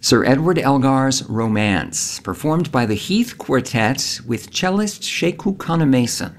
Sir Edward Elgar's Romance, performed by the Heath Quartet with cellist Sheku Kanemason.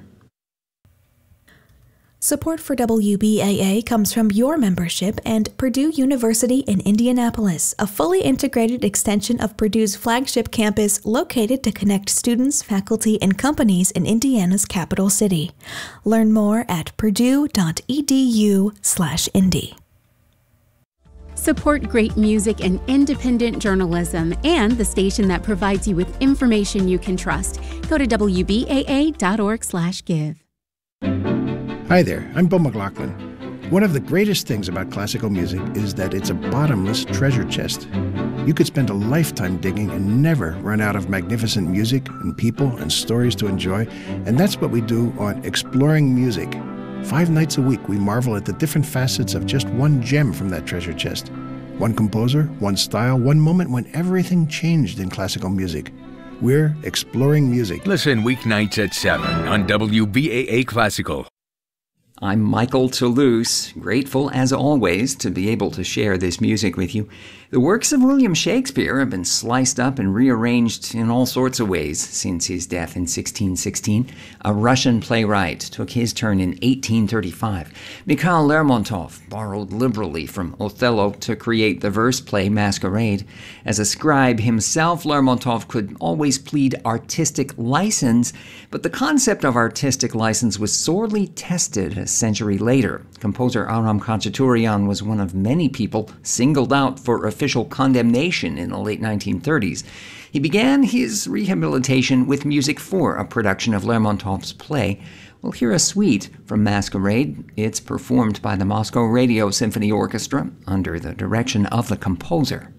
Support for WBAA comes from your membership and Purdue University in Indianapolis, a fully integrated extension of Purdue's flagship campus located to connect students, faculty, and companies in Indiana's capital city. Learn more at purdue.edu/indy. Support great music and independent journalism and the station that provides you with information you can trust. Go to WBAA.org/give. Hi there, I'm Bill McLaughlin. One of the greatest things about classical music is that it's a bottomless treasure chest. You could spend a lifetime digging and never run out of magnificent music and people and stories to enjoy, and that's what we do on Exploring Music. 5 nights a week, we marvel at the different facets of just one gem from that treasure chest. One composer, one style, one moment when everything changed in classical music. We're Exploring Music. Listen weeknights at 7 on WBAA Classical. I'm Michael Toulouse, grateful as always to be able to share this music with you. The works of William Shakespeare have been sliced up and rearranged in all sorts of ways since his death in 1616. A Russian playwright took his turn in 1835. Mikhail Lermontov borrowed liberally from Othello to create the verse play Masquerade. As a scribe himself, Lermontov could always plead artistic license, but the concept of artistic license was sorely tested a century later. Composer Aram Khachaturian was one of many people singled out for official condemnation in the late 1930s. He began his rehabilitation with music for a production of Lermontov's play. We'll hear a suite from Masquerade. It's performed by the Moscow Radio Symphony Orchestra under the direction of the composer.